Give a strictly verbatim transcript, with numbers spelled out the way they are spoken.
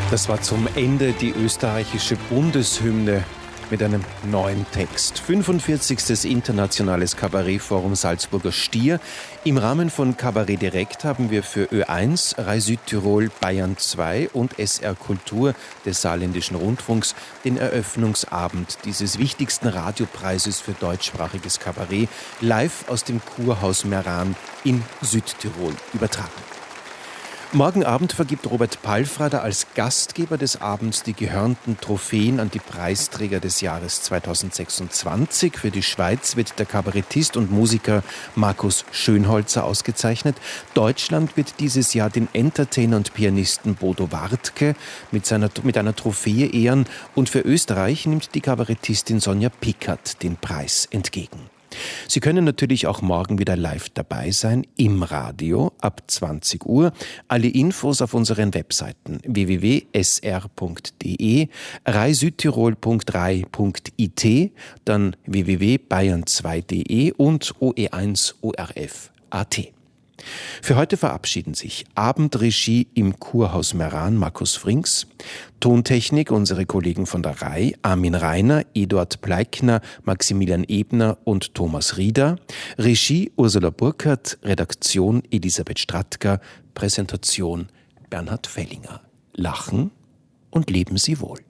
Das war zum Ende die österreichische Bundeshymne mit einem neuen Text. fünfundvierzigstes Internationales Kabarettforum Salzburger Stier. Im Rahmen von Kabarett Direkt haben wir für Ö eins, Rai Südtirol, Bayern zwei und S R Kultur des Saarländischen Rundfunks den Eröffnungsabend dieses wichtigsten Radiopreises für deutschsprachiges Kabarett live aus dem Kurhaus Meran in Südtirol übertragen. Morgen Abend vergibt Robert Palfrader als Gastgeber des Abends die gehörnten Trophäen an die Preisträger des Jahres zweitausendsechsundzwanzig. Für die Schweiz wird der Kabarettist und Musiker Markus Schönholzer ausgezeichnet. Deutschland wird dieses Jahr den Entertainer und Pianisten Bodo Wartke mit, seiner, mit einer Trophäe ehren. Und für Österreich nimmt die Kabarettistin Sonja Pickert den Preis entgegen. Sie können natürlich auch morgen wieder live dabei sein, im Radio ab zwanzig Uhr. Alle Infos auf unseren Webseiten w w w punkt s r punkt d e, rai südtirol punkt rai punkt i t, dann w w w punkt bayern zwei punkt d e und o e eins o r f punkt a t. Für heute verabschieden sich Abendregie im Kurhaus Meran Markus Frings, Tontechnik unsere Kollegen von der Rai, Armin Rainer, Eduard Pleikner, Maximilian Ebner und Thomas Rieder, Regie Ursula Burkhardt, Redaktion Elisabeth Stratka, Präsentation Bernhard Fellinger. Lachen und leben Sie wohl.